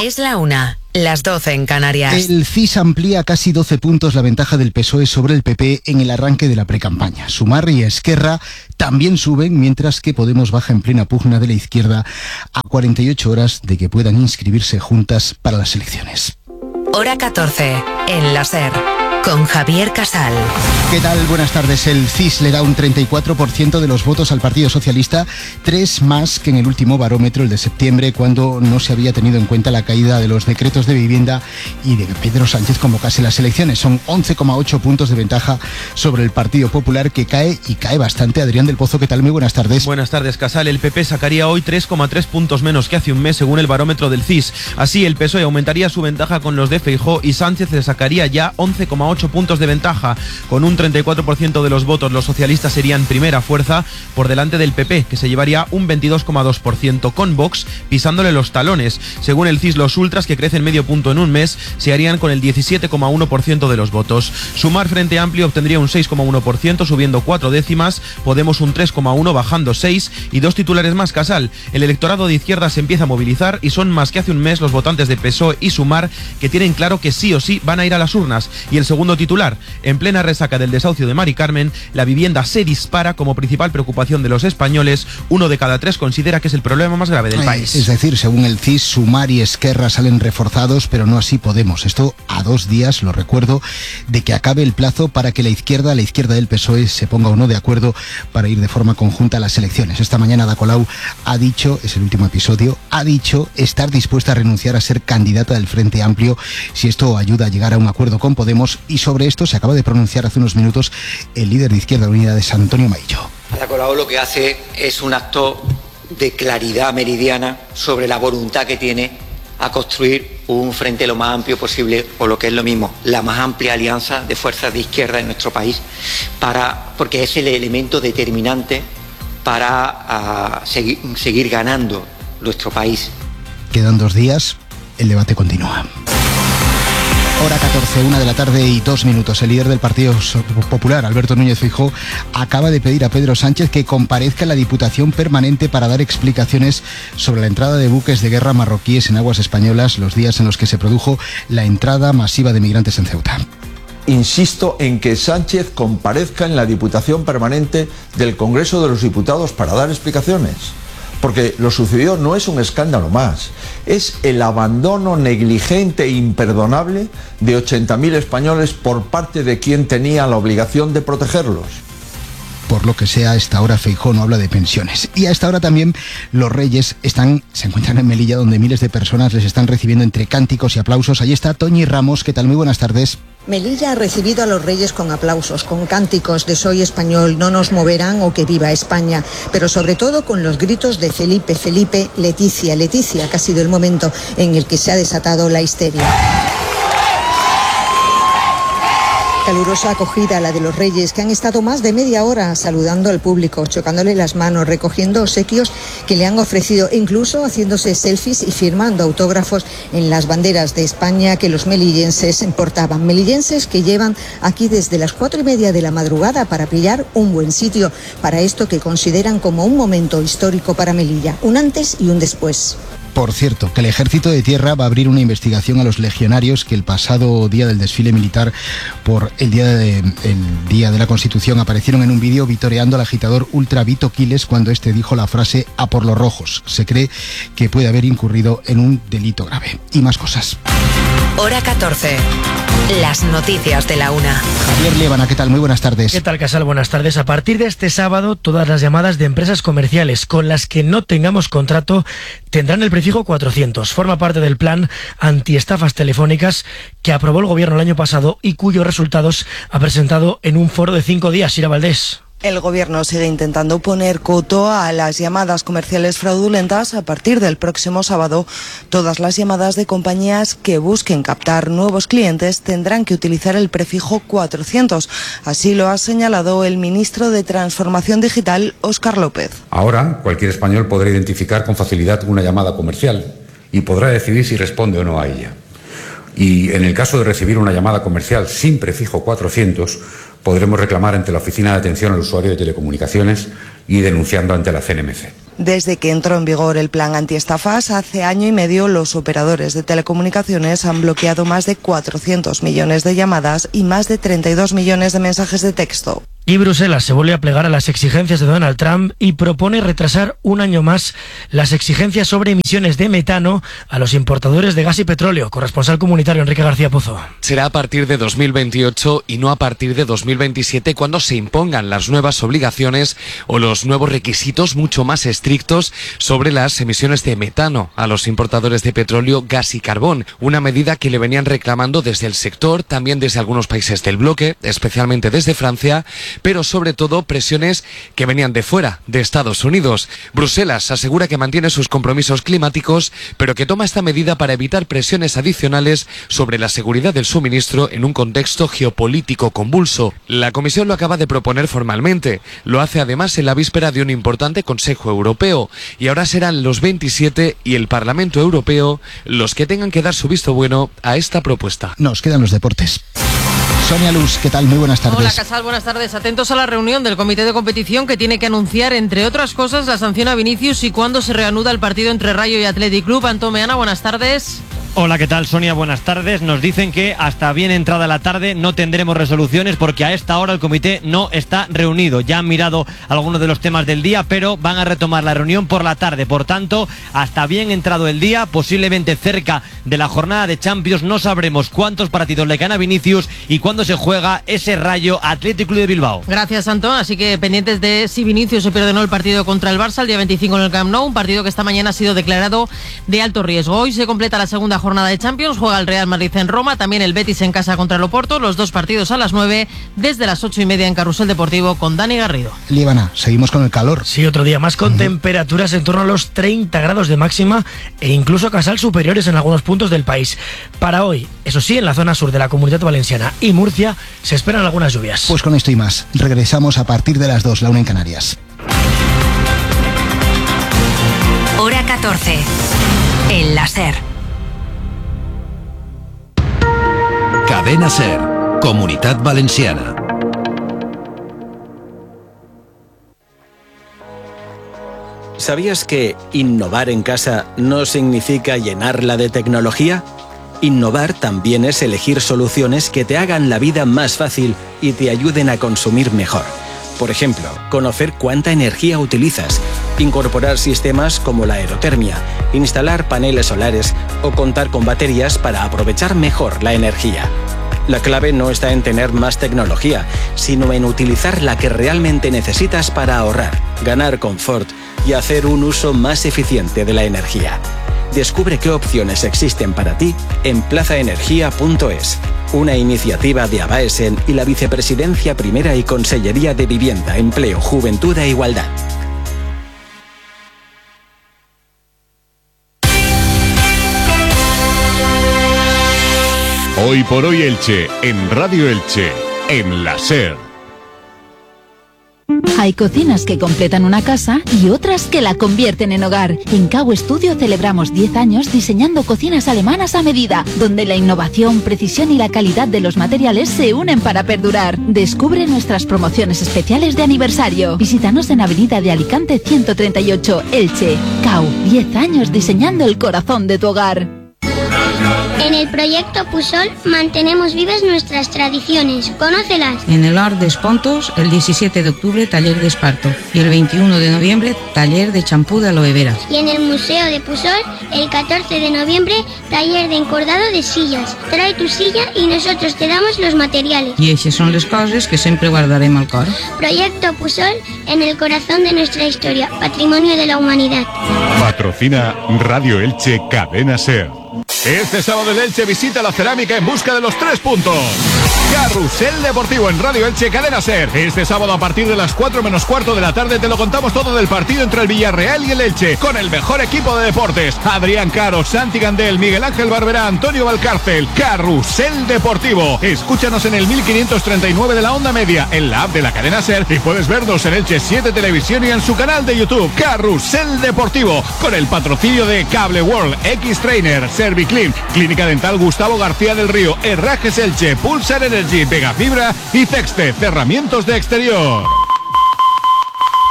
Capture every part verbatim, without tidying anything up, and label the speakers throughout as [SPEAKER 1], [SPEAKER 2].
[SPEAKER 1] Es la una, las doce en Canarias.
[SPEAKER 2] El C I S amplía casi doce puntos la ventaja del P S O E sobre el P P en el arranque de la precampaña. Sumar y Esquerra también suben, mientras que Podemos baja en plena pugna de la izquierda a cuarenta y ocho horas de que puedan inscribirse juntas para las elecciones.
[SPEAKER 1] Hora catorce, en la SER, con Javier Casal.
[SPEAKER 2] ¿Qué tal? Buenas tardes. El C I S le da un treinta y cuatro por ciento de los votos al Partido Socialista, tres más que en el último barómetro, el de septiembre, cuando no se había tenido en cuenta la caída de los decretos de vivienda y de que Pedro Sánchez convocase las elecciones. Son once coma ocho puntos de ventaja sobre el Partido Popular, que cae y cae bastante. Adrián del Pozo, ¿qué tal? Muy buenas tardes.
[SPEAKER 3] Buenas tardes, Casal. El P P sacaría hoy tres coma tres puntos menos que hace un mes, según el barómetro del C I S. Así, el P S O E aumentaría su ventaja con los de Feijóo y Sánchez le sacaría ya once coma ocho puntos de ventaja. Con un treinta y cuatro por ciento de los votos, los socialistas serían primera fuerza por delante del P P, que se llevaría un veintidós coma dos por ciento, con Vox pisándole los talones. Según el C I S, los ultras, que crecen medio punto en un mes, se harían con el diecisiete coma uno por ciento de los votos. Sumar Frente Amplio obtendría un seis coma uno por ciento, subiendo cuatro décimas, Podemos un tres coma uno, bajando seis, y dos titulares más, Casal. El electorado de izquierda se empieza a movilizar y son más que hace un mes los votantes de P S O E y Sumar, que tienen claro que sí o sí van a ir a las urnas. Y el segundo titular: en plena resaca del desahucio de Mari Carmen, la vivienda se dispara como principal preocupación de los españoles. Uno de cada tres considera que es el problema más grave del país.
[SPEAKER 2] Es decir, según el C I S, Sumar y Esquerra salen reforzados, pero no así Podemos. Esto a dos días, lo recuerdo, de que acabe el plazo para que la izquierda, la izquierda del P S O E, se ponga o no de acuerdo para ir de forma conjunta a las elecciones. Esta mañana Ada Colau ha dicho, es el último episodio, ha dicho estar dispuesta a renunciar a ser candidata del Frente Amplio si esto ayuda a llegar a un acuerdo con Podemos, y sobre esto se acaba de pronunciar hace unos minutos el líder de Izquierda Unida, de San Antonio Maillo.
[SPEAKER 4] Ada Colau lo que hace es un acto de claridad meridiana sobre la voluntad que tiene a construir un frente lo más amplio posible, o lo que es lo mismo, la más amplia alianza de fuerzas de izquierda en nuestro país, para, porque es el elemento determinante para uh, seguir, seguir ganando nuestro país.
[SPEAKER 2] Quedan dos días, el debate continúa. Hora catorce, una de la tarde y dos minutos. El líder del Partido Popular, Alberto Núñez Feijóo, acaba de pedir a Pedro Sánchez que comparezca en la Diputación Permanente para dar explicaciones sobre la entrada de buques de guerra marroquíes en aguas españolas, los días en los que se produjo la entrada masiva de migrantes en Ceuta.
[SPEAKER 5] Insisto en que Sánchez comparezca en la Diputación Permanente del Congreso de los Diputados para dar explicaciones. Porque lo sucedido no es un escándalo más, es el abandono negligente e imperdonable de ochenta mil españoles por parte de quien tenía la obligación de protegerlos.
[SPEAKER 2] Por lo que sea, a esta hora Feijóo no habla de pensiones. Y a esta hora también los Reyes están, se encuentran en Melilla, donde miles de personas les están recibiendo entre cánticos y aplausos. Allí está Toñi Ramos. ¿Qué tal? Muy buenas tardes.
[SPEAKER 6] Melilla ha recibido a los Reyes con aplausos, con cánticos de "Soy español, no nos moverán" o "Que viva España", pero sobre todo con los gritos de Felipe, Felipe, Leticia, Leticia, que ha sido el momento en el que se ha desatado la histeria. Calurosa acogida la de los Reyes, que han estado más de media hora saludando al público, chocándole las manos, recogiendo obsequios que le han ofrecido, e incluso haciéndose selfies y firmando autógrafos en las banderas de España que los melillenses portaban. Melillenses que llevan aquí desde las cuatro y media de la madrugada para pillar un buen sitio para esto que consideran como un momento histórico para Melilla, un antes y un después.
[SPEAKER 2] Por cierto, que el Ejército de Tierra va a abrir una investigación a los legionarios que el pasado día del desfile militar por el día de, el día de la Constitución aparecieron en un vídeo vitoreando al agitador ultra Vito Quiles cuando este dijo la frase "a por los rojos". Se cree que puede haber incurrido en un delito grave. Y más cosas.
[SPEAKER 1] Hora catorce. Las noticias de la una.
[SPEAKER 2] Javier Liébana, ¿qué tal? Muy buenas tardes.
[SPEAKER 7] ¿Qué tal, Casal? Buenas tardes. A partir de este sábado, todas las llamadas de empresas comerciales con las que no tengamos contrato tendrán el prefijo cuatrocientos. Forma parte del plan antiestafas telefónicas que aprobó el Gobierno el año pasado y cuyos resultados ha presentado en un foro de cinco días. Ira Valdés.
[SPEAKER 8] El Gobierno sigue intentando poner coto a las llamadas comerciales fraudulentas. A partir del próximo sábado, todas las llamadas de compañías que busquen captar nuevos clientes tendrán que utilizar el prefijo cuatrocientos. Así lo ha señalado el ministro de Transformación Digital, Óscar López.
[SPEAKER 9] Ahora, cualquier español podrá identificar con facilidad una llamada comercial y podrá decidir si responde o no a ella. Y en el caso de recibir una llamada comercial sin prefijo cuatrocientos, podremos reclamar ante la Oficina de Atención al Usuario de Telecomunicaciones y denunciando ante la C N M C.
[SPEAKER 8] Desde que entró en vigor el plan antiestafas, hace año y medio los operadores de telecomunicaciones han bloqueado más de cuatrocientos millones de llamadas y más de treinta y dos millones de mensajes de texto.
[SPEAKER 7] Y Bruselas se vuelve a plegar a las exigencias de Donald Trump y propone retrasar un año más las exigencias sobre emisiones de metano a los importadores de gas y petróleo. Corresponsal comunitario Enrique García Pozo.
[SPEAKER 10] Será a partir de dos mil veintiocho y no a partir de dos mil veintisiete cuando se impongan las nuevas obligaciones o los nuevos requisitos mucho más estrictos sobre las emisiones de metano a los importadores de petróleo, gas y carbón. Una medida que le venían reclamando desde el sector, también desde algunos países del bloque, especialmente desde Francia, pero sobre todo presiones que venían de fuera, de Estados Unidos. Bruselas asegura que mantiene sus compromisos climáticos, pero que toma esta medida para evitar presiones adicionales sobre la seguridad del suministro en un contexto geopolítico convulso. La Comisión lo acaba de proponer formalmente. Lo hace además en la víspera de un importante Consejo Europeo. Y ahora serán los veintisiete y el Parlamento Europeo los que tengan que dar su visto bueno a esta propuesta.
[SPEAKER 2] Nos quedan los deportes. Sonia Luz, ¿qué tal? Muy buenas tardes.
[SPEAKER 11] Hola, Casal, buenas tardes. Atentos a la reunión del Comité de Competición que tiene que anunciar, entre otras cosas, la sanción a Vinicius y cuándo se reanuda el partido entre Rayo y Athletic Club. Antón Meana, buenas tardes.
[SPEAKER 12] Hola, ¿qué tal, Sonia? Buenas tardes. Nos dicen que hasta bien entrada la tarde no tendremos resoluciones porque a esta hora el comité no está reunido. Ya han mirado algunos de los temas del día, pero van a retomar la reunión por la tarde. Por tanto, hasta bien entrado el día, posiblemente cerca de la jornada de Champions, no sabremos cuántos partidos le caen a Vinicius y cuándo se juega ese Rayo Athletic Club de Bilbao.
[SPEAKER 11] Gracias, Antón. Así que pendientes de si Vinicius se pierde o no el partido contra el Barça el día veinticinco en el Camp Nou, un partido que esta mañana ha sido declarado de alto riesgo. Hoy se completa la segunda jornada de Champions, juega el Real Madrid en Roma, también el Betis en casa contra el Oporto, los dos partidos a las nueve, desde las ocho y media en Carrusel Deportivo con Dani Garrido.
[SPEAKER 2] Líbana, seguimos con el calor.
[SPEAKER 7] Sí, otro día más con uh-huh. temperaturas en torno a los treinta grados de máxima e incluso Casal superiores en algunos puntos del país. Para hoy, eso sí, en la zona sur de la Comunidad Valenciana y Murcia se esperan algunas lluvias.
[SPEAKER 2] Pues con esto y más, regresamos a partir de las dos, la una en Canarias.
[SPEAKER 1] Hora catorce, en la SER.
[SPEAKER 13] Cadena SER, Comunitat Valenciana.
[SPEAKER 14] ¿Sabías que innovar en casa no significa llenarla de tecnología? Innovar también es elegir soluciones que te hagan la vida más fácil y te ayuden a consumir mejor. Por ejemplo, conocer cuánta energía utilizas, incorporar sistemas como la aerotermia, instalar paneles solares o contar con baterías para aprovechar mejor la energía. La clave no está en tener más tecnología, sino en utilizar la que realmente necesitas para ahorrar, ganar confort y hacer un uso más eficiente de la energía. Descubre qué opciones existen para ti en plaza energía punto es, una iniciativa de Abaesen y la Vicepresidencia Primera y Consellería de Vivienda, Empleo, Juventud e Igualdad.
[SPEAKER 15] Hoy por hoy Elche, en Radio Elche, en la SER.
[SPEAKER 16] Hay cocinas que completan una casa y otras que la convierten en hogar. En Cau Studio celebramos diez años diseñando cocinas alemanas a medida, donde la innovación, precisión y la calidad de los materiales se unen para perdurar. Descubre nuestras promociones especiales de aniversario. Visítanos en Avenida de Alicante ciento treinta y ocho, Elche. Cau, diez años diseñando el corazón de tu hogar.
[SPEAKER 17] En el proyecto Pusol mantenemos vivas nuestras tradiciones. Conócelas.
[SPEAKER 18] En el Hort d'Espontos, el diecisiete de octubre, taller de esparto. Y el veintiuno de noviembre, taller de champú de aloe vera.
[SPEAKER 17] Y en el Museo de Pusol, el catorce de noviembre, taller de encordado de sillas. Trae tu silla y nosotros te damos los materiales.
[SPEAKER 18] Y esas son las cosas que siempre guardarem al cor.
[SPEAKER 17] Proyecto Pusol en el corazón de nuestra historia, patrimonio de la humanidad.
[SPEAKER 15] Patrocina Radio Elche, Cadena SER. Este sábado el Elche visita la cerámica en busca de los tres puntos. Carrusel Deportivo en Radio Elche, Cadena SER. Este sábado a partir de las cuatro menos cuarto de la tarde te lo contamos todo del partido entre el Villarreal y el Elche, con el mejor equipo de deportes: Adrián Caro, Santi Gandel, Miguel Ángel Barberá, Antonio Valcárcel. Carrusel Deportivo. Escúchanos en el mil quinientos treinta y nueve de la onda media, en la app de la Cadena SER, y puedes vernos en Elche siete Televisión y en su canal de YouTube. Carrusel Deportivo, con el patrocinio de Cable World, X-Trainer, Serviclim, Clínica Dental Gustavo García del Río, Herrajes Elche, Pulsar Energy, Vega Fibra y Texte, cerramientos de exterior.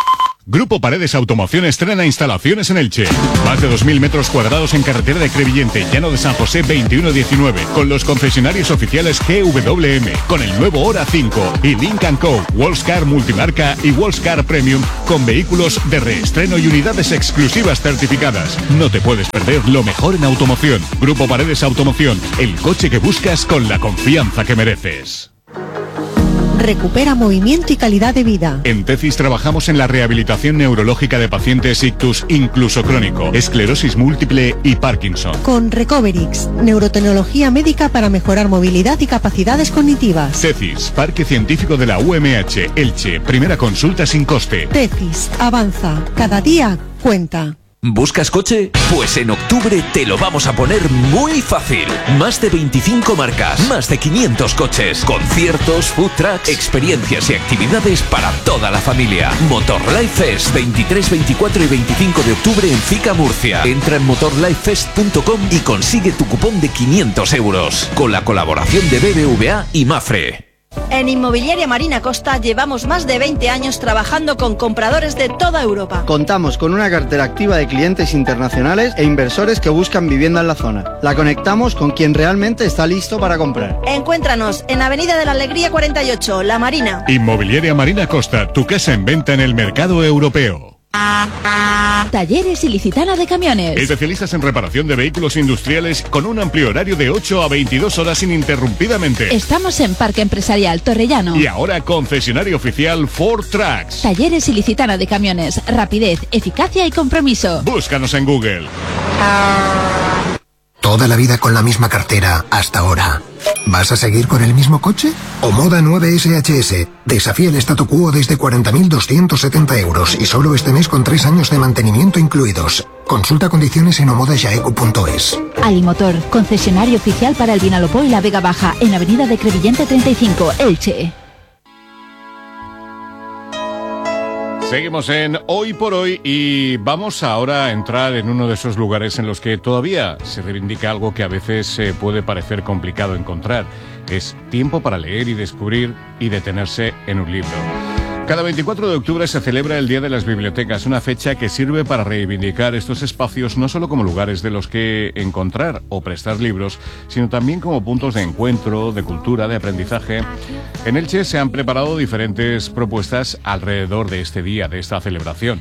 [SPEAKER 15] Grupo Paredes Automoción estrena instalaciones en Elche. Más de dos mil metros cuadrados en carretera de Crevillente, Llano de San José veintiuno diecinueve, con los concesionarios oficiales G W M, con el nuevo Hora cinco y Link and Co, Wallscar Multimarca y Wallscar Premium, con vehículos de reestreno y unidades exclusivas certificadas. No te puedes perder lo mejor en automoción. Grupo Paredes Automoción, el coche que buscas con la confianza que mereces.
[SPEAKER 19] Recupera movimiento y calidad de vida.
[SPEAKER 15] En Tecis trabajamos en la rehabilitación neurológica de pacientes ictus, incluso crónico, esclerosis múltiple y Parkinson.
[SPEAKER 19] Con Recoverix, neurotecnología médica para mejorar movilidad y capacidades cognitivas.
[SPEAKER 15] Tecis, Parque Científico de la U M H, Elche, primera consulta sin coste.
[SPEAKER 19] Tecis, avanza, cada día cuenta.
[SPEAKER 20] ¿Buscas coche? Pues en octubre te lo vamos a poner muy fácil. Más de veinticinco marcas, más de quinientos coches, conciertos, food trucks, experiencias y actividades para toda la familia. Motor Life Fest, veintitrés, veinticuatro y veinticinco de octubre en Fica, Murcia. Entra en motor life fest punto com y consigue tu cupón de quinientos euros. Con la colaboración de B B V A y Mafre.
[SPEAKER 21] En Inmobiliaria Marina Costa llevamos más de veinte años trabajando con compradores de toda Europa.
[SPEAKER 22] Contamos con una cartera activa de clientes internacionales e inversores que buscan vivienda en la zona. La conectamos con quien realmente está listo para comprar.
[SPEAKER 21] Encuéntranos en Avenida de la Alegría cuarenta y ocho, La Marina.
[SPEAKER 15] Inmobiliaria Marina Costa, tu casa en venta en el mercado europeo.
[SPEAKER 16] Talleres Ilicitana de Camiones.
[SPEAKER 15] Especialistas en reparación de vehículos industriales con un amplio horario de ocho a veintidós horas ininterrumpidamente.
[SPEAKER 16] Estamos en Parque Empresarial Torrellano.
[SPEAKER 15] Y ahora concesionario oficial Ford Trucks.
[SPEAKER 16] Talleres Ilicitana de Camiones. Rapidez, eficacia y compromiso.
[SPEAKER 15] Búscanos en Google.
[SPEAKER 23] Toda la vida con la misma cartera hasta ahora. ¿Vas a seguir con el mismo coche? Omoda nueve S H S. Desafía el statu quo desde cuarenta mil doscientos setenta euros y solo este mes con tres años de mantenimiento incluidos. Consulta condiciones en omoda yaeco punto es.
[SPEAKER 16] Alimotor, concesionario oficial para el Vinalopó y la Vega Baja, en Avenida de Crevillente treinta y cinco, Elche.
[SPEAKER 15] Seguimos en Hoy por Hoy y vamos ahora a entrar en uno de esos lugares en los que todavía se reivindica algo que a veces eh, puede parecer complicado encontrar. Es tiempo para leer y descubrir y detenerse en un libro. Cada veinticuatro de octubre se celebra el Día de las Bibliotecas, una fecha que sirve para reivindicar estos espacios no solo como lugares de los que encontrar o prestar libros, sino también como puntos de encuentro, de cultura, de aprendizaje. En Elche se han preparado diferentes propuestas alrededor de este día, de esta celebración.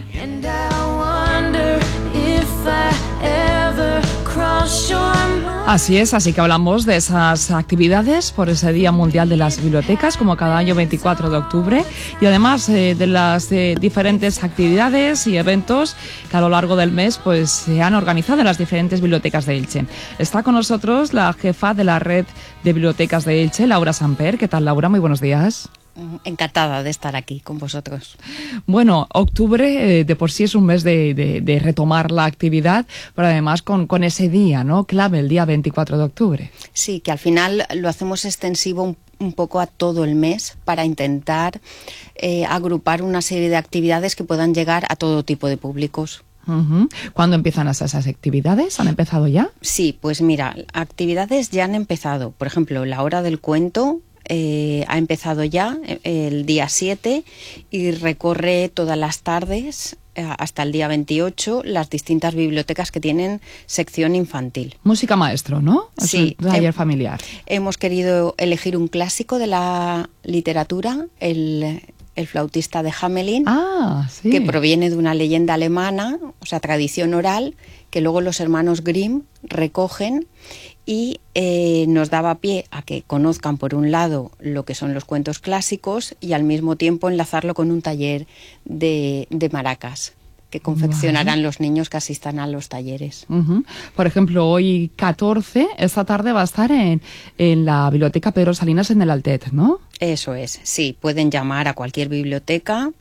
[SPEAKER 24] Así es, así que hablamos de esas actividades por ese Día Mundial de las Bibliotecas, como cada año veinticuatro de octubre, y además eh, de las eh, diferentes actividades y eventos que a lo largo del mes pues se han organizado en las diferentes bibliotecas de Elche. Está con nosotros la jefa de la red de bibliotecas de Elche, Laura Samper. ¿Qué tal, Laura? Muy buenos días.
[SPEAKER 25] Encantada de estar aquí con vosotros.
[SPEAKER 24] Bueno, octubre eh, de por sí es un mes de, de, de retomar la actividad, pero además con, con ese día, ¿no? Clave, el día veinticuatro de octubre.
[SPEAKER 25] Sí, que al final lo hacemos extensivo un, un poco a todo el mes para intentar eh, agrupar una serie de actividades que puedan llegar a todo tipo de públicos.
[SPEAKER 24] Uh-huh. ¿Cuándo empiezan esas, esas actividades? ¿Han empezado ya?
[SPEAKER 25] Sí, pues mira, actividades ya han empezado. Por ejemplo, la hora del cuento Eh, ha empezado ya el día siete y recorre todas las tardes eh, hasta el día veintiocho las distintas bibliotecas que tienen sección infantil.
[SPEAKER 24] Música maestro, ¿no? Es
[SPEAKER 25] Sí.
[SPEAKER 24] un taller familiar.
[SPEAKER 25] Hemos querido elegir un clásico de la literatura, el, el flautista de Hamelin,
[SPEAKER 24] ah, sí.
[SPEAKER 25] que proviene de una leyenda alemana, o sea, tradición oral, que luego los hermanos Grimm recogen y eh, nos daba pie a que conozcan por un lado lo que son los cuentos clásicos y al mismo tiempo enlazarlo con un taller de, de maracas que confeccionarán vale. los niños que asistan a los talleres.
[SPEAKER 24] Uh-huh. Por ejemplo, hoy catorce, esta tarde va a estar en, en la Biblioteca Pedro Salinas en el Altet, ¿no?
[SPEAKER 25] Eso es, sí, pueden llamar a cualquier biblioteca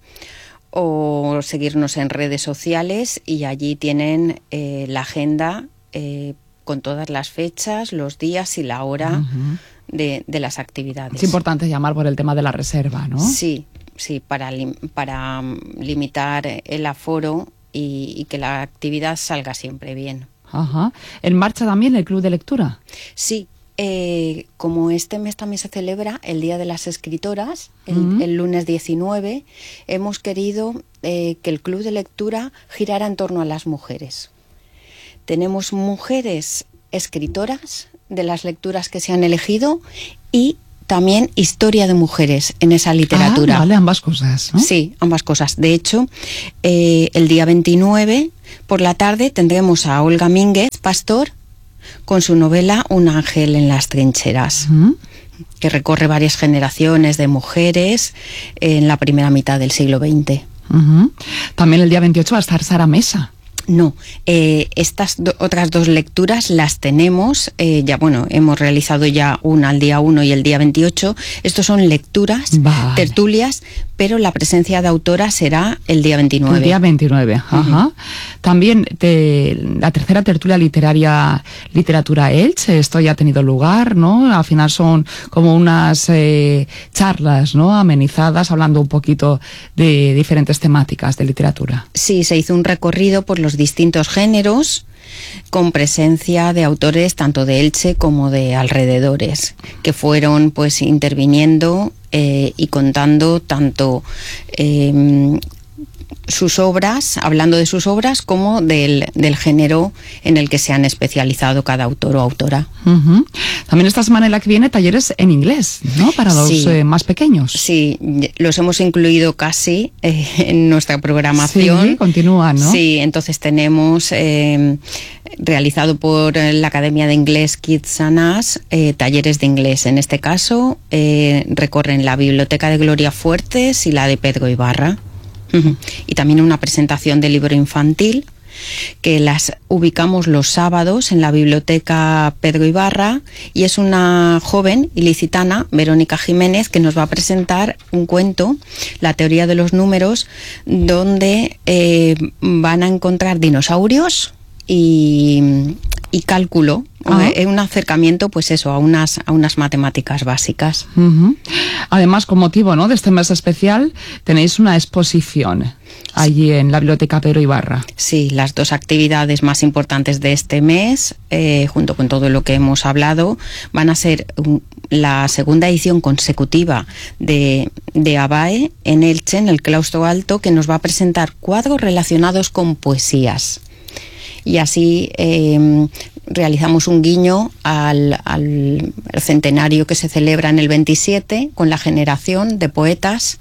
[SPEAKER 25] o seguirnos en redes sociales y allí tienen eh, la agenda eh, con todas las fechas, los días y la hora uh-huh. de, de las actividades.
[SPEAKER 24] Es importante llamar por el tema de la reserva, ¿no?
[SPEAKER 25] Sí, sí, para, lim, para limitar el aforo y, y que la actividad salga siempre bien.
[SPEAKER 24] Ajá. ¿En marcha también el Club de Lectura?
[SPEAKER 25] Sí, eh, como este mes también se celebra el Día de las Escritoras, el,
[SPEAKER 24] Mm.
[SPEAKER 25] el lunes diecinueve, hemos querido eh, que el club de lectura girara en torno a las mujeres. Tenemos mujeres escritoras de las lecturas que se han elegido y también historia de mujeres en esa literatura.
[SPEAKER 24] Ah, vale, ambas cosas, ¿no?
[SPEAKER 25] Sí, ambas cosas. De hecho, eh, el día veintinueve por la tarde tendremos a Olga Mínguez Pastor con su novela Un ángel en las trincheras,
[SPEAKER 24] Mm.
[SPEAKER 25] que recorre varias generaciones de mujeres en la primera mitad del siglo veinte.
[SPEAKER 24] Ujú. También el día veintiocho va a estar Sara Mesa.
[SPEAKER 25] No, eh, estas do- otras dos lecturas las tenemos, eh, ya bueno, hemos realizado ya una el día uno y el día veintiocho. Estos son lecturas,
[SPEAKER 24] Vale.
[SPEAKER 25] tertulias, pero la presencia de autora será el día veintinueve.
[SPEAKER 24] El día veintinueve, ajá. También te- la tercera tertulia literaria, literatura Elche, esto ya ha tenido lugar, ¿no? Al final son como unas eh, charlas, ¿no? Amenizadas, hablando un poquito de diferentes temáticas de literatura.
[SPEAKER 25] Sí, se hizo un recorrido por los distintos géneros con presencia de autores tanto de Elche como de alrededores, que fueron pues interviniendo eh, y contando tanto eh, sus obras, hablando de sus obras, como del, del género en el que se han especializado cada autor o autora.
[SPEAKER 24] Ujú. También esta semana y la que viene talleres en inglés, ¿no? Para los
[SPEAKER 25] Sí.
[SPEAKER 24] eh, más pequeños.
[SPEAKER 25] Sí, los hemos incluido casi eh, en nuestra programación.
[SPEAKER 24] Sí, continúan, ¿no?
[SPEAKER 25] Sí, entonces tenemos eh, realizado por la Academia de Inglés Kids and Us eh, talleres de inglés. En este caso eh, recorren la Biblioteca de Gloria Fuertes y la de Pedro Ibarra. Ujú. Y también una presentación de libro infantil que las ubicamos los sábados en la Biblioteca Pedro Ibarra, y es una joven ilicitana, Verónica Jiménez, que nos va a presentar un cuento, La teoría de los números, donde eh, van a encontrar dinosaurios y, y cálculo,
[SPEAKER 24] Ah.
[SPEAKER 25] eh, un acercamiento pues eso, a unas, a unas matemáticas básicas.
[SPEAKER 24] Ujú. Además, con motivo, ¿no?, de este mes especial, tenéis una exposición allí en la Biblioteca Pedro Ibarra.
[SPEAKER 25] Sí, las dos actividades más importantes de este mes, eh, junto con todo lo que hemos hablado, van a ser um, la segunda edición consecutiva de, de ABAE en Elche, en el Claustro Alto, que nos va a presentar cuadros relacionados con poesías. Y así eh, realizamos un guiño al, al centenario que se celebra en el veintisiete con la generación de poetas,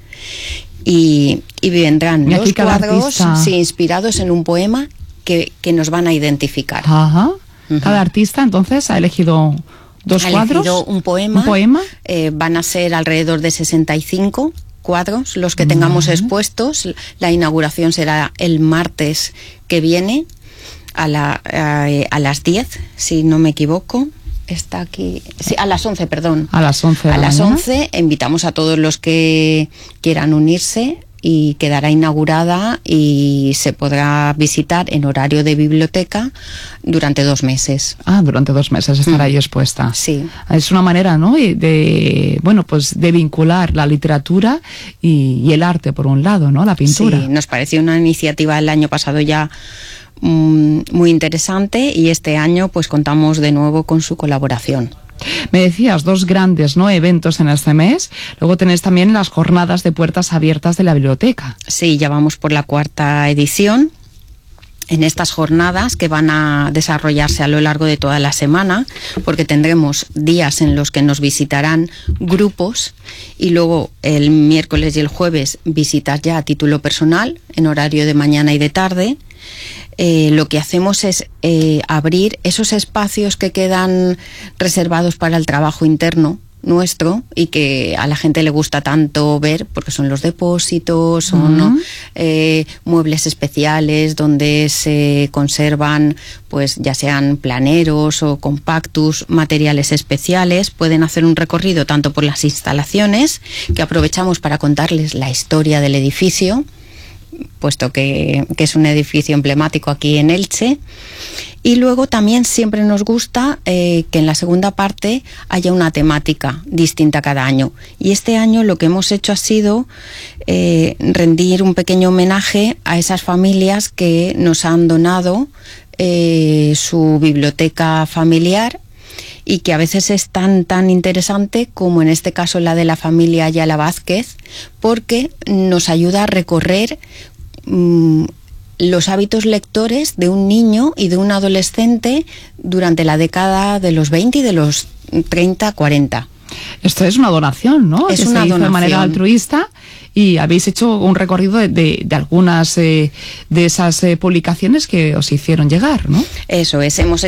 [SPEAKER 25] y, y vendrán
[SPEAKER 24] Y aquí
[SPEAKER 25] los
[SPEAKER 24] cada
[SPEAKER 25] cuadros
[SPEAKER 24] artista-
[SPEAKER 25] sí, inspirados en un poema que, que nos van a identificar.
[SPEAKER 24] Ajá.
[SPEAKER 25] Ujú.
[SPEAKER 24] Cada artista, entonces, ha elegido dos
[SPEAKER 25] Ha
[SPEAKER 24] cuadros.
[SPEAKER 25] elegido un poema.
[SPEAKER 24] Un poema.
[SPEAKER 25] Eh, van a ser alrededor de sesenta y cinco cuadros los que tengamos
[SPEAKER 24] Vale.
[SPEAKER 25] expuestos. La inauguración será el martes que viene a, la, a, a las diez, si no me equivoco. Está aquí. Sí, a las once, perdón.
[SPEAKER 24] A las once de
[SPEAKER 25] A
[SPEAKER 24] la
[SPEAKER 25] las
[SPEAKER 24] mañana.
[SPEAKER 25] once invitamos a todos los que quieran unirse, y quedará inaugurada y se podrá visitar en horario de biblioteca durante dos meses.
[SPEAKER 24] Ah, durante dos meses estará ahí expuesta.
[SPEAKER 25] Sí.
[SPEAKER 24] Es una manera, ¿no?, y de, bueno, pues de vincular la literatura y, y el arte, por un lado, ¿no?, la pintura.
[SPEAKER 25] Sí, nos pareció una iniciativa el año pasado ya mm, muy interesante, y este año pues contamos de nuevo con su colaboración.
[SPEAKER 24] Me decías dos grandes, ¿no?, eventos en este mes. Luego tenéis también las jornadas de puertas abiertas de la biblioteca.
[SPEAKER 25] Sí, ya vamos por la cuarta edición. En estas jornadas, que van a desarrollarse a lo largo de toda la semana, porque tendremos días en los que nos visitarán grupos, y luego el miércoles y el jueves visitas ya a título personal en horario de mañana y de tarde. Eh, lo que hacemos es eh, abrir esos espacios que quedan reservados para el trabajo interno nuestro, y que a la gente le gusta tanto ver, porque son los depósitos, son ¿no? eh, muebles especiales donde se conservan, pues ya sean planeros o compactus, materiales especiales. Pueden hacer un recorrido tanto por las instalaciones, que aprovechamos para contarles la historia del edificio, puesto que, que es un edificio emblemático aquí en Elche. Y luego también siempre nos gusta eh, que en la segunda parte haya una temática distinta cada año. Y este año lo que hemos hecho ha sido eh, rendir un pequeño homenaje a esas familias que nos han donado eh, su biblioteca familiar, y que a veces es tan, tan interesante como en este caso la de la familia Ayala Vázquez, porque nos ayuda a recorrer mmm, los hábitos lectores de un niño y de un adolescente durante la década de los veinte y de los treinta, cuarenta.
[SPEAKER 24] Esto es una donación, ¿no?
[SPEAKER 25] Es
[SPEAKER 24] que
[SPEAKER 25] una
[SPEAKER 24] se hizo
[SPEAKER 25] donación.
[SPEAKER 24] de manera altruista y habéis hecho un recorrido de, de, de algunas eh, de esas eh, publicaciones que os hicieron llegar, ¿no?
[SPEAKER 25] Eso es, hemos